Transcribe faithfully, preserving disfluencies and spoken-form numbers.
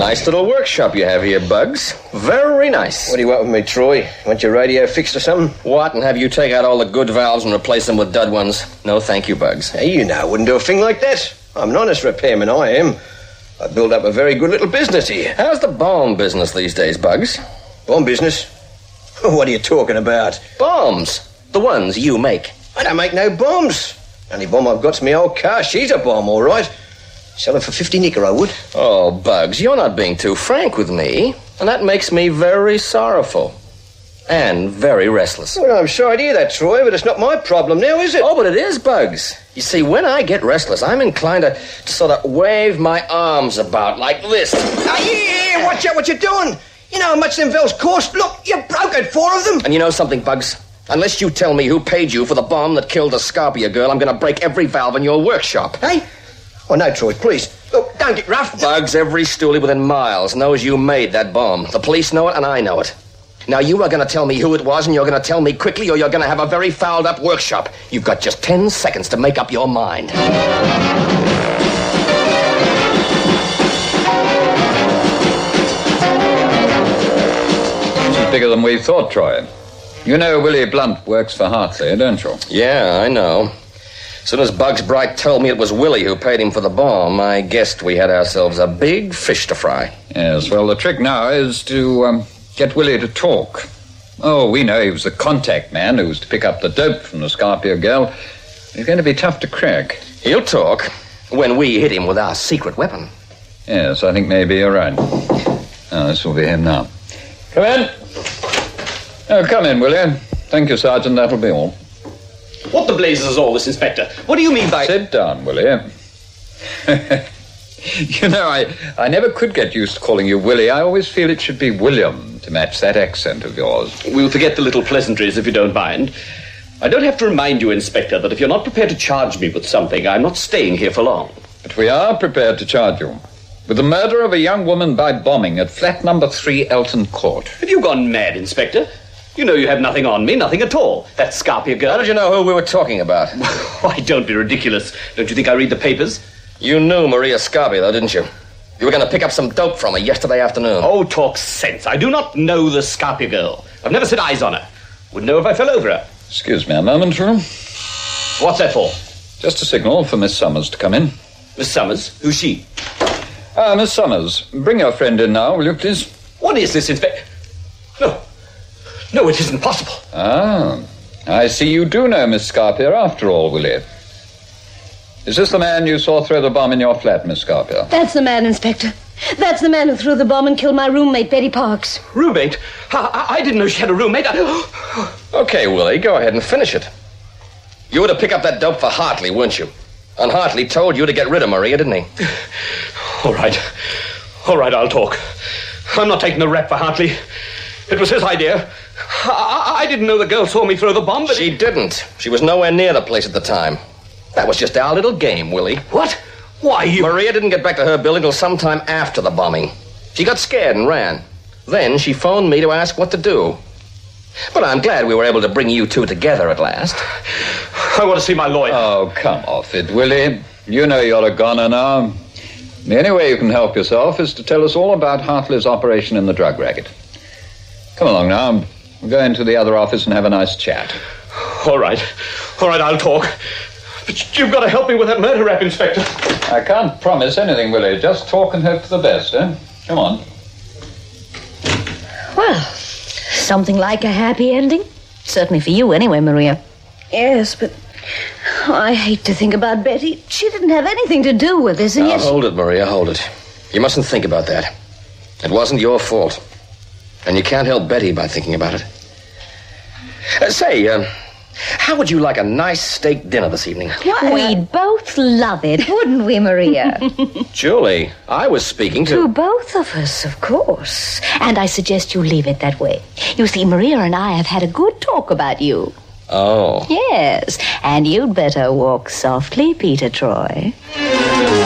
Nice little workshop you have here, Bugs. Very nice. What do you want with me, Troy? Want your radio fixed or something? What, and have you take out all the good valves and replace them with dud ones? No, thank you, Bugs. Hey, you know I wouldn't do a thing like that. I'm an honest repairman, I am. I build up a very good little business here. How's the bomb business these days, Bugs? Bomb business? What are you talking about? Bombs. The ones you make. I don't make no bombs. Only bomb I've got's my old car. She's a bomb, all right. Sell her for fifty nicker, I would. Oh, Bugs, you're not being too frank with me. And that makes me very sorrowful. And very restless. Well, I'm sorry to hear that, Troy, but it's not my problem now, is it? Oh, but it is, Bugs. You see, when I get restless, I'm inclined to, to sort of wave my arms about like this. Ah, yeah, yeah, watch out what you're doing. You know how much them valves cost? Look, you broke it, four of them. And you know something, Bugs? Unless you tell me who paid you for the bomb that killed the Scarpia girl, I'm going to break every valve in your workshop. Hey? Oh, no, Troy, please. Look, don't get rough. Bugs, every stoolie within miles knows you made that bomb. The police know it, and I know it. Now, you are going to tell me who it was, and you're going to tell me quickly, or you're going to have a very fouled-up workshop. You've got just ten seconds to make up your mind. This is bigger than we thought, Troy. You know Willie Blunt works for Hartley, don't you? Yeah, I know. As soon as Bugs Bright told me it was Willie who paid him for the bomb, I guessed we had ourselves a big fish to fry. Yes, well, the trick now is to um, get Willie to talk. Oh, we know he was the contact man who was to pick up the dope from the Scarpia girl. He's going to be tough to crack. He'll talk when we hit him with our secret weapon. Yes, I think maybe you're right. Oh, this will be him now. Come in. Oh, come in, Willie. Thank you, Sergeant. That'll be all. What the blazes is all this, Inspector? What do you mean by... Sit down, Willie. You know, I, I never could get used to calling you Willie. I always feel it should be William to match that accent of yours. We'll forget the little pleasantries if you don't mind. I don't have to remind you, Inspector, that if you're not prepared to charge me with something, I'm not staying here for long. But we are prepared to charge you with the murder of a young woman by bombing at flat number three, Elton Court. Have you gone mad, Inspector? You know you have nothing on me, nothing at all. That Scarpia girl... How did you know who we were talking about? Why, don't be ridiculous. Don't you think I read the papers? You knew Maria Scarpia, though, didn't you? You were going to pick up some dope from her yesterday afternoon. Oh, talk sense. I do not know the Scarpia girl. I've never set eyes on her. Wouldn't know if I fell over her. Excuse me a moment, Drew. What's that for? Just a signal for Miss Summers to come in. Miss Summers? Who's she? Ah, Miss Summers, bring your friend in now, will you, please? What is this, Inspector? No. No, it isn't possible. Ah, I see you do know Miss Scarpia after all, Willie. Is this the man you saw throw the bomb in your flat, Miss Scarpia? That's the man, Inspector. That's the man who threw the bomb and killed my roommate, Betty Parks. Roommate? I, I, I didn't know she had a roommate. I... Okay, Willie, go ahead and finish it. You were to pick up that dope for Hartley, weren't you? And Hartley told you to get rid of Maria, didn't he? All right. All right, I'll talk. I'm not taking the rap for Hartley. It was his idea. I, I didn't know the girl saw me throw the bomb, but... She didn't. She was nowhere near the place at the time. That was just our little game, Willie. What? Why, you... Maria didn't get back to her building till sometime after the bombing. She got scared and ran. Then she phoned me to ask what to do. But I'm glad we were able to bring you two together at last. I want to see my lawyer. Oh, come off it, Willie. You know you're a goner now. The only way you can help yourself is to tell us all about Hartley's operation in the drug racket. Come along now. We'll go into the other office and have a nice chat. All right. All right, I'll talk. But you've got to help me with that murder rap, Inspector. I can't promise anything, Willie. Just talk and hope for the best, eh? Come on. Well, something like a happy ending. Certainly for you anyway, Maria. Yes, but I hate to think about Betty. She didn't have anything to do with this, and now, yet... hold it, Maria, hold it. You mustn't think about that. It wasn't your fault. And you can't help Betty by thinking about it. Uh, say, uh, how would you like a nice steak dinner this evening? What? We'd both love it, wouldn't we, Maria? Julie, I was speaking to... To both of us, of course. And I suggest you leave it that way. You see, Maria and I have had a good talk about you. Oh. Yes, and you'd better walk softly, Peter Troy.